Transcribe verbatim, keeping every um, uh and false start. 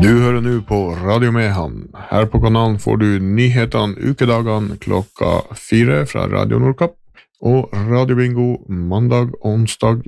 Du hører nå på Radio Mehamn. Her på kanalen får du nyhetene ukedagene klokka fire fra Radio Nordkapp og Radio Bingo mandag og onsdag